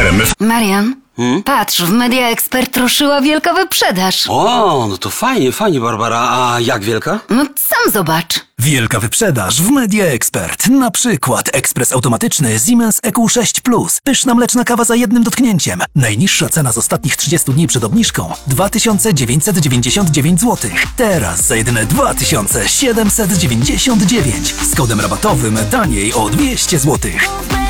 RMF. Marian, patrz, w Media Expert ruszyła wielka wyprzedaż. O, no to fajnie, Barbara. A jak wielka? No sam zobacz. Wielka wyprzedaż w Media Expert. Na przykład ekspres automatyczny Siemens EQ6 Plus. Pyszna mleczna kawa za jednym dotknięciem. Najniższa cena z ostatnich 30 dni przed obniżką 2999 zł. Teraz za jedyne 2799. Z kodem rabatowym taniej o 200 zł.